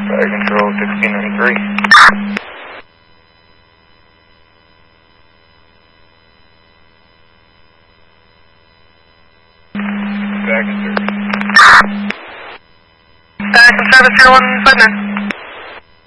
Fire control 1693. Back in service. Back in service, 0159.